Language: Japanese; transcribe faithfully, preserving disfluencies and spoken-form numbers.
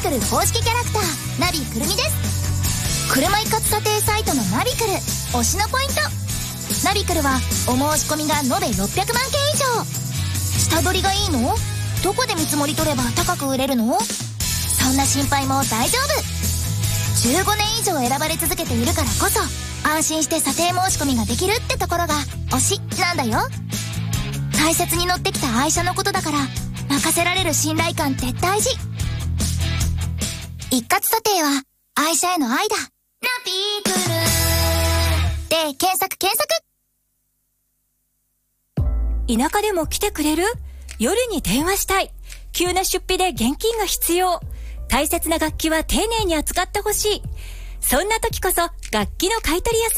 クル公式キャラクターナビくるみです。車一括査定サイトのナビクル推しのポイント。ナビクルはお申し込みが延べろっぴゃくまんけん以上。下取りがいいの？どこで見積もり取れば高く売れるの？そんな心配も大丈夫。じゅうごねん以上選ばれ続けているからこそ安心して査定申し込みができるってところが推しなんだよ。大切に乗ってきた愛車のことだから任せられる信頼感って大事。一括査定は愛車への愛だ。ナビクルで検索検索。 田舎でも来てくれる？夜に電話したい。急な出費で現金が必要。大切な楽器は丁寧に扱ってほしい。そんな時こそ楽器の買い取り屋